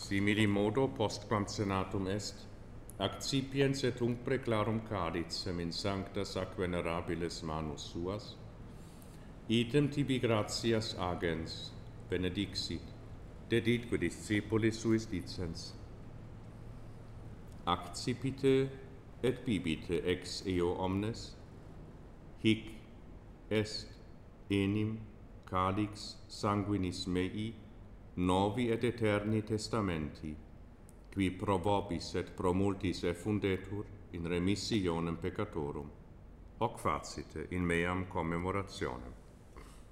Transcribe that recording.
Simili modo postquam senatum est, accipiens et tunc preclarum cadicem in sancta sac venerabilis manus suas, item tibi gratias agens, benedixit, deditque discipulis suis dicens. Accipite et bibite ex eo omnes, hic est enim calix sanguinis mei, novi et eterni testamenti, qui pro vobis et pro multis effundetur in remissionem peccatorum. Hoc facite in meam commemorationem.